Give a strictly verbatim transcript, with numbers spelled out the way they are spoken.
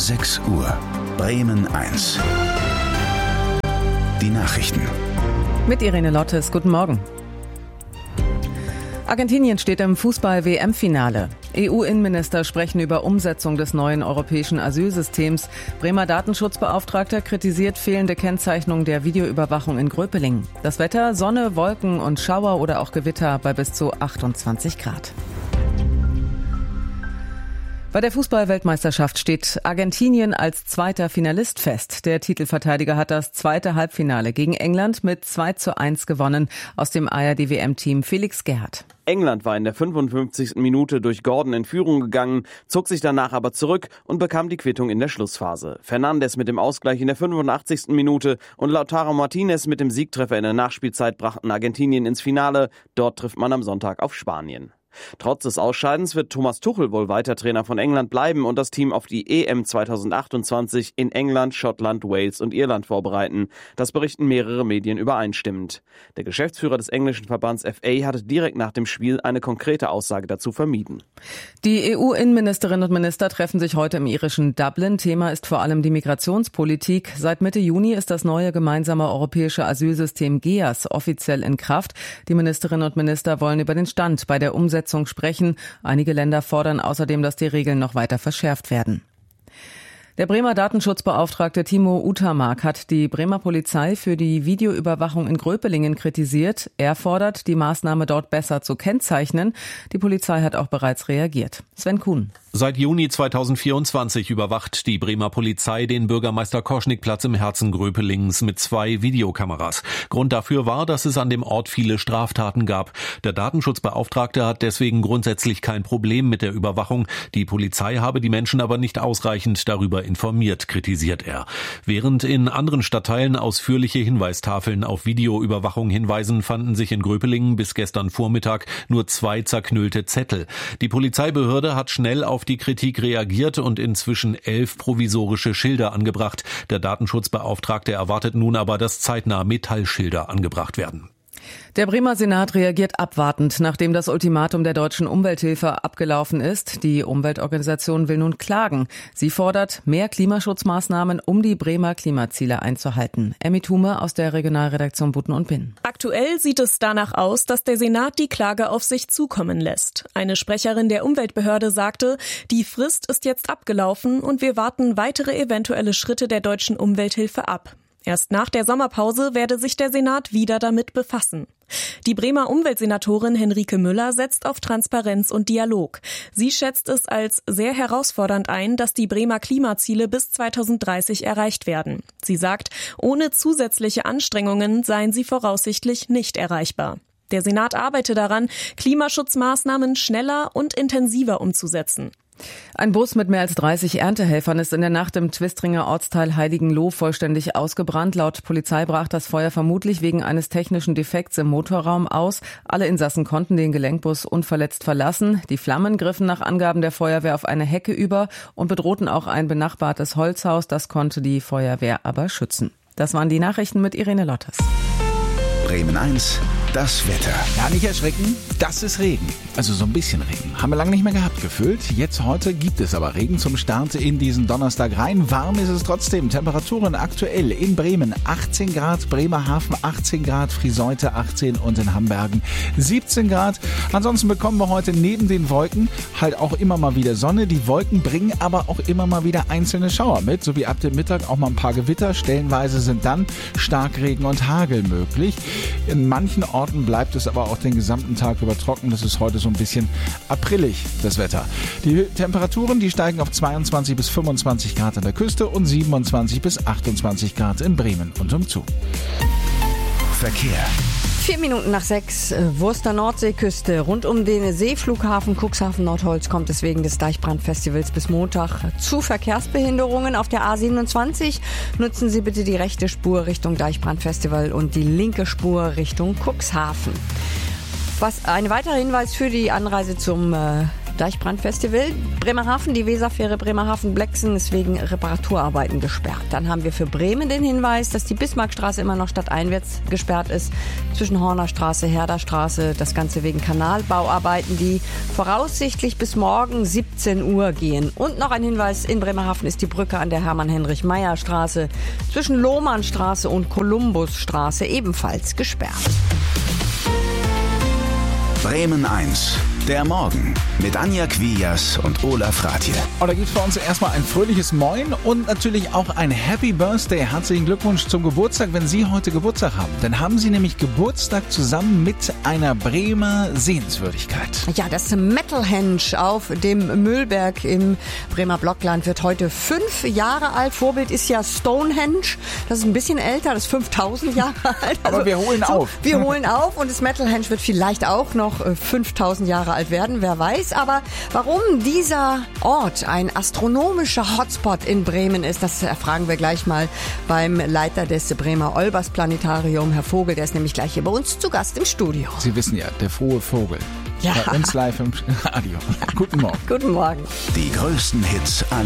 sechs Uhr. Bremen eins. Die Nachrichten. Mit Irene Lottes, guten Morgen. Argentinien steht im Fußball-W M-Finale. E U-Innenminister sprechen über Umsetzung des neuen europäischen Asylsystems. Bremer Datenschutzbeauftragter kritisiert fehlende Kennzeichnung der Videoüberwachung in Gröpelingen. Das Wetter: Sonne, Wolken und Schauer oder auch Gewitter bei bis zu achtundzwanzig Grad. Bei der Fußball-Weltmeisterschaft steht Argentinien als zweiter Finalist fest. Der Titelverteidiger hat das zweite Halbfinale gegen England mit zwei zu eins gewonnen. Aus dem A R D-W M-Team Felix Gerhardt. England war in der fünfundfünfzigsten Minute durch Gordon in Führung gegangen, zog sich danach aber zurück und bekam die Quittung in der Schlussphase. Fernandes mit dem Ausgleich in der fünfundachtzigsten Minute und Lautaro Martinez mit dem Siegtreffer in der Nachspielzeit brachten Argentinien ins Finale. Dort trifft man am Sonntag auf Spanien. Trotz des Ausscheidens wird Thomas Tuchel wohl weiter Trainer von England bleiben und das Team auf die E M zweitausendachtundzwanzig in England, Schottland, Wales und Irland vorbereiten. Das berichten mehrere Medien übereinstimmend. Der Geschäftsführer des englischen Verbands F A hatte direkt nach dem Spiel eine konkrete Aussage dazu vermieden. Die E U-Innenministerinnen und Minister treffen sich heute im irischen Dublin. Thema ist vor allem die Migrationspolitik. Seit Mitte Juni ist das neue gemeinsame europäische Asylsystem G E A S offiziell in Kraft. Die Ministerinnen und Minister wollen über den Stand bei der Umsetzung sprechen. Einige Länder fordern außerdem, dass die Regeln noch weiter verschärft werden. Der Bremer Datenschutzbeauftragte Timo Utermark hat die Bremer Polizei für die Videoüberwachung in Gröpelingen kritisiert. Er fordert, die Maßnahme dort besser zu kennzeichnen. Die Polizei hat auch bereits reagiert. Sven Kuhn. Seit Juni zweitausendvierundzwanzig überwacht die Bremer Polizei den Bürgermeister-Koschnick-Platz im Herzen Gröpelingens mit zwei Videokameras. Grund dafür war, dass es an dem Ort viele Straftaten gab. Der Datenschutzbeauftragte hat deswegen grundsätzlich kein Problem mit der Überwachung. Die Polizei habe die Menschen aber nicht ausreichend darüber informiert, kritisiert er. Während in anderen Stadtteilen ausführliche Hinweistafeln auf Videoüberwachung hinweisen, fanden sich in Gröpelingen bis gestern Vormittag nur zwei zerknüllte Zettel. Die Polizeibehörde hat schnell auf die Kritik reagiert und inzwischen elf provisorische Schilder angebracht. Der Datenschutzbeauftragte erwartet nun aber, dass zeitnah Metallschilder angebracht werden. Der Bremer Senat reagiert abwartend, nachdem das Ultimatum der deutschen Umwelthilfe abgelaufen ist. Die Umweltorganisation will nun klagen. Sie fordert mehr Klimaschutzmaßnahmen, um die Bremer Klimaziele einzuhalten. Emmy Thume aus der Regionalredaktion Buten und Binn. Aktuell sieht es danach aus, dass der Senat die Klage auf sich zukommen lässt. Eine Sprecherin der Umweltbehörde sagte, die Frist ist jetzt abgelaufen und wir warten weitere eventuelle Schritte der deutschen Umwelthilfe ab. Erst nach der Sommerpause werde sich der Senat wieder damit befassen. Die Bremer Umweltsenatorin Henrike Müller setzt auf Transparenz und Dialog. Sie schätzt es als sehr herausfordernd ein, dass die Bremer Klimaziele bis zweitausenddreißig erreicht werden. Sie sagt, ohne zusätzliche Anstrengungen seien sie voraussichtlich nicht erreichbar. Der Senat arbeite daran, Klimaschutzmaßnahmen schneller und intensiver umzusetzen. Ein Bus mit mehr als dreißig Erntehelfern ist in der Nacht im Twistringer Ortsteil Heiligenloh vollständig ausgebrannt. Laut Polizei brach das Feuer vermutlich wegen eines technischen Defekts im Motorraum aus. Alle Insassen konnten den Gelenkbus unverletzt verlassen. Die Flammen griffen nach Angaben der Feuerwehr auf eine Hecke über und bedrohten auch ein benachbartes Holzhaus. Das konnte die Feuerwehr aber schützen. Das waren die Nachrichten mit Irene Lottes. Bremen eins, das Wetter. Ja, nicht erschrecken, das ist Regen. Also so ein bisschen Regen. Haben wir lange nicht mehr gehabt gefühlt. Jetzt heute gibt es aber Regen zum Start in diesen Donnerstag rein. Warm ist es trotzdem. Temperaturen aktuell in Bremen achtzehn Grad, Bremerhaven achtzehn Grad, Friseute achtzehn und in Hambergen siebzehn Grad. Ansonsten bekommen wir heute neben den Wolken halt auch immer mal wieder Sonne. Die Wolken bringen aber auch immer mal wieder einzelne Schauer mit, sowie ab dem Mittag auch mal ein paar Gewitter. Stellenweise sind dann Starkregen und Hagel möglich. In manchen Orten bleibt es aber auch den gesamten Tag über trocken. Das ist heute so ein bisschen aprillig, das Wetter. Die Temperaturen, die steigen auf zweiundzwanzig bis fünfundzwanzig Grad an der Küste und siebenundzwanzig bis achtundzwanzig Grad in Bremen und umzu. Verkehr. Vier Minuten nach sechs, Wurster Nordseeküste. Rund um den Seeflughafen Cuxhaven Nordholz kommt es wegen des Deichbrandfestivals bis Montag zu Verkehrsbehinderungen auf der A siebenundzwanzig. Nutzen Sie bitte die rechte Spur Richtung Deichbrandfestival und die linke Spur Richtung Cuxhaven. Was ein weiterer Hinweis für die Anreise zum äh, Deichbrandfestival. Bremerhaven, die Weserfähre Bremerhaven-Blexen ist wegen Reparaturarbeiten gesperrt. Dann haben wir für Bremen den Hinweis, dass die Bismarckstraße immer noch stadteinwärts gesperrt ist. Zwischen Hornerstraße, Herderstraße, das Ganze wegen Kanalbauarbeiten, die voraussichtlich bis morgen siebzehn Uhr gehen. Und noch ein Hinweis, in Bremerhaven ist die Brücke an der Hermann-Heinrich-Meyer-Straße zwischen Lohmannstraße und Kolumbusstraße ebenfalls gesperrt. Bremen eins. Der Morgen mit Anja Quias und Olaf Ratje. Und da gibt es bei uns erstmal ein fröhliches Moin und natürlich auch ein Happy Birthday. Herzlichen Glückwunsch zum Geburtstag, wenn Sie heute Geburtstag haben. Dann haben Sie nämlich Geburtstag zusammen mit einer Bremer Sehenswürdigkeit. Ja, das Metalhenge auf dem Müllberg im Bremer Blockland wird heute fünf Jahre alt. Vorbild ist ja Stonehenge. Das ist ein bisschen älter, das ist fünftausend Jahre alt. Also, aber wir holen so, auf. Wir holen auf und das Metalhenge wird vielleicht auch noch fünftausend Jahre alt werden, wer weiß. Aber warum dieser Ort ein astronomischer Hotspot in Bremen ist, das erfragen wir gleich mal beim Leiter des Bremer Olbers Planetarium, Herr Vogel. Der ist nämlich gleich hier bei uns zu Gast im Studio. Sie wissen ja, der frohe Vogel. Ja. Bei uns live im Radio. Guten Morgen. Guten Morgen. Die größten Hits aller